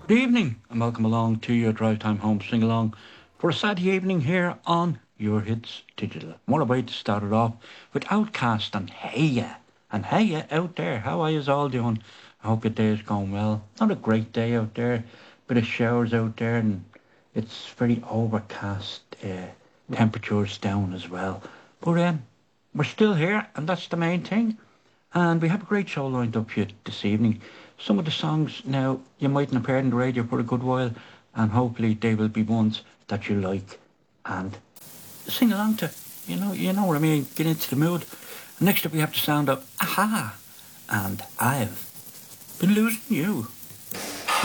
Good evening and welcome along to your Drive Time Home Sing Along for a Saturday evening here on Your Hits Digital. What a way to start it off with Outcast and Hey Ya. And hey ya out there, how are you all doing? I hope your day is going well. Not a great day out there, bit of showers out there and it's very overcast. Temperatures down as well. But we're still here and that's the main thing. And we have a great show lined up for you this evening. Some of the songs now you mightn't have heard on the radio for a good while, and hopefully they will be ones that you like and sing along to. You know what I mean. Get into the mood. Next up, we have the sound of Aha, and I've been losing you.